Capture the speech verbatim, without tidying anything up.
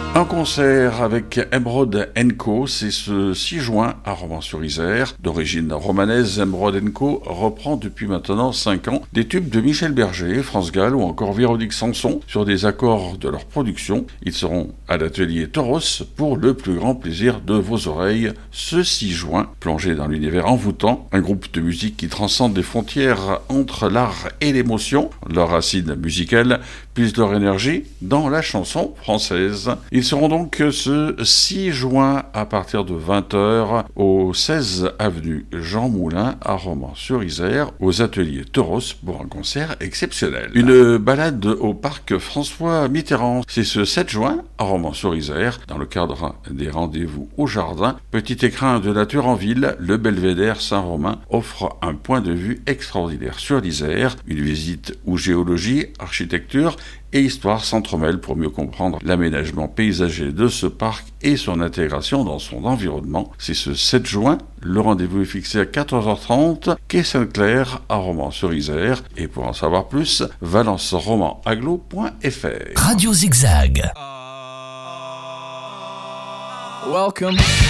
Un concert avec Emerald and Co, c'est ce six juin à Romans-sur-Isère. D'origine romanaise, Emerald and Co reprend depuis maintenant cinq ans des tubes de Michel Berger, France Gall ou encore Véronique Sanson sur des accords de leur production. Ils seront à l'atelier Toros pour le plus grand plaisir de vos oreilles ce six juin. Plongé dans l'univers envoûtant, un groupe de musique qui transcende les frontières entre l'art et l'émotion. Leurs racines musicales puisent leur énergie dans la chanson française. Ils seront donc ce six juin à partir de vingt heures au seize avenue Jean Moulin à Romans-sur-Isère aux ateliers Toros pour un concert exceptionnel. Une balade au parc François Mitterrand, c'est ce sept juin à Romans-sur-Isère dans le cadre des rendez-vous au jardin. Petit écrin de nature en ville, le Belvédère Saint-Romain offre un point de vue extraordinaire sur l'Isère, une visite où géologie, architecture et histoire s'entremêlent pour mieux comprendre l'aménagement paysager de ce parc et son intégration dans son environnement. C'est ce sept juin, le rendez-vous est fixé à quatorze heures trente, quai Sainte-Claire à Romans-sur-Isère. Et pour en savoir plus, valence roman aglo point f r. Radio Zigzag. Welcome.